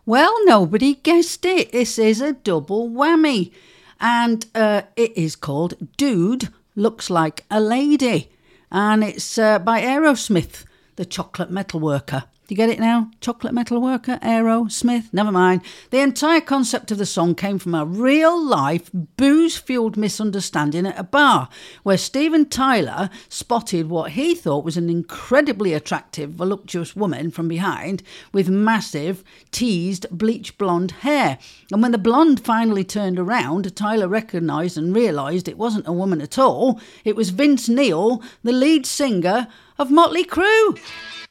Well, nobody guessed it. This is a double whammy. And it is called Dude Looks Like a Lady. And it's by Aerosmith, the chocolate metal worker. Do you get it now? Chocolate metal worker, Aerosmith? Never mind. The entire concept of the song came from a real-life, booze-fueled misunderstanding at a bar, where Steven Tyler spotted what he thought was an incredibly attractive, voluptuous woman from behind with massive, teased, bleach blonde hair. And when the blonde finally turned around, Tyler recognised and realised it wasn't a woman at all. It was Vince Neil, the lead singer of Motley Crue.